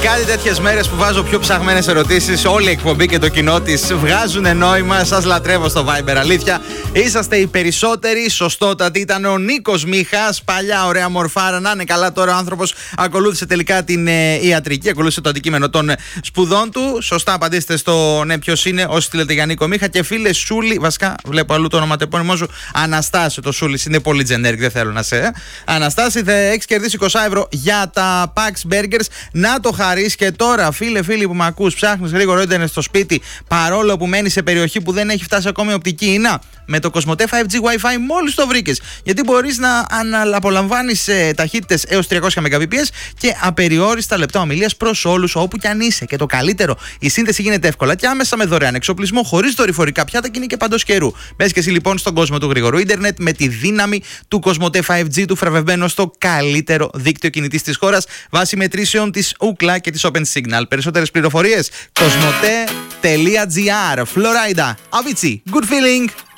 Κάτι τέτοιες μέρες που βάζω πιο ψαγμένες ερωτήσεις, όλη η εκπομπή και το κοινό της βγάζουν νόημα. Σας λατρεύω στο Viber, αλήθεια. Είσαστε οι περισσότεροι σωστότατοι. Ήταν ο Νίκος Μίχας, παλιά ωραία μορφάρα. Να είναι καλά τώρα ο άνθρωπος. Ακολούθησε τελικά την ιατρική, ακολούθησε το αντικείμενο των σπουδών του. Σωστά απαντήστε στο ναι, ποιος είναι, όσοι στείλετε για Νίκο Μίχα. Και φίλε Σούλη, βασικά βλέπω αλλού το ονοματεπώνυμό σου. Αναστάση, το Σούλη είναι πολύ generic, δεν θέλω να σε. Αναστάση, θα έχεις κερδίσει 20 ευρώ για τα Pax Burgers. Να το χαρείς. Και τώρα, φίλοι που με ακούς, ψάχνεις γρήγορο ίντερνετ στο σπίτι, παρόλο που μένεις σε περιοχή που δεν έχει φτάσει ακόμη οπτική ίνα. Με το Κοσμοτέ 5G Wi-Fi μόλις το βρήκες. Γιατί μπορείς να απολαμβάνεις ταχύτητες έως 300 Mbps και απεριόριστα λεπτά ομιλίας προς όλους όπου κι αν είσαι. Και το καλύτερο, η σύνδεση γίνεται εύκολα και άμεσα με δωρεάν εξοπλισμό, χωρίς δορυφορικά πιάτα και είναι και παντός καιρού. Μπες και εσύ λοιπόν στον κόσμο του γρήγορου ίντερνετ με τη δύναμη του Κοσμοτέ 5G, του φραβευμένο στο καλύτερο δίκτυο κινητής της χώρας βάσει μετρήσεων της Ookla και της Open Signal. Περισσότερες πληροφορίες, κοσμοτέ.gr. Florida, Avicii, good feeling.